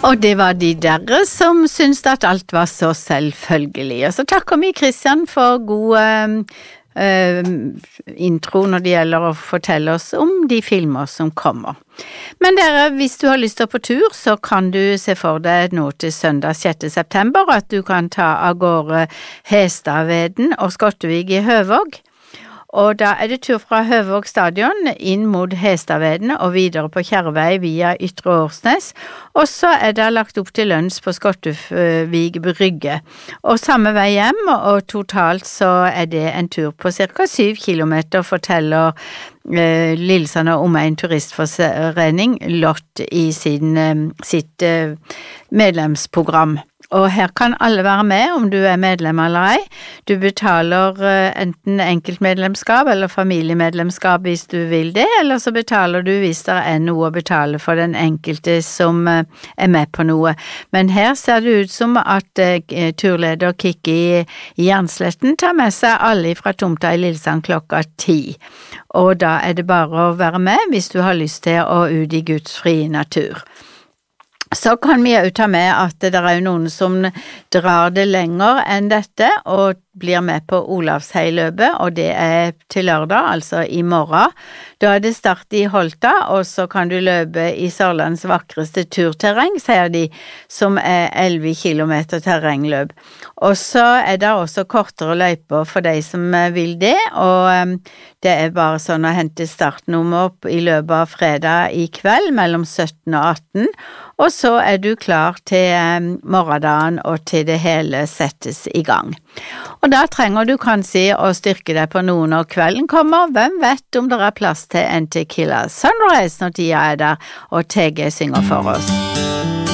Og det var de der som syntes at alt var så selvfølgelig. Og så takker vi Kristian for god intro når det gjelder å fortelle oss om de filmer som kommer. Men dere, hvis du har lyst til å på tur, så kan du se for deg nå til søndag 6. september at du kan ta av gårde Hestaveden og Skottevik i Høvåg. Og da det tur fra Høvåg stadion inn mot Hestaveden og videre på Kjervei via Ytre Årsnes, og så det lagt opp til lunsj på Skottevik brygge. Og samme vei hjem, og totalt så det en tur på ca. 7 kilometer, forteller Lillesand og Omegn turistforening Lott i sitt medlemsprogram. Og her kan alle være med om du medlem eller ei. Du betaler enten enkeltmedlemskap eller familiemedlemskap hvis du vil det, eller så betaler du hvis det noe å betale for den enkelte som med på noe. Men her ser det ut som at turleder Kikki Jernsletten tar med seg alle fra tomta i Lillesand klokka 10. Og da det bare å være med hvis du har lyst til å ut i Guds frie natur. Så kan vi jo ta med at det jo noen som drar det lenger enn dette, og blir med på Olavsheiløpet, og det til lørdag, altså i morgen. Da det start i Holta, og så kan du løpe i Sørlands vakreste turterreng, sier de, som 11 kilometer terrengløp. Og så det også kortere løyper for de som vil det, og det bare sånn å hente startnummer opp i løpet av fredag i kveld, mellom 17 og 18, og så du klar til morgendagen og til det hele settes i gang. Og da trenger du kanskje å styrke deg på noe når kvelden kommer. Hvem vet om det plass til en Tequila Sunrise når tida der, og TG synger for oss.